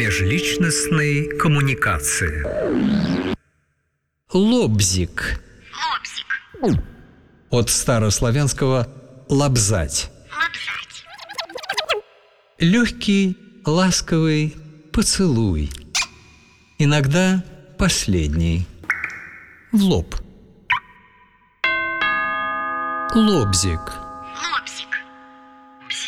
межличностной коммуникации. Лобзик. От старославянского «лобзать». Легкий, ласковый поцелуй. Иногда последний. В лоб. Лобзик.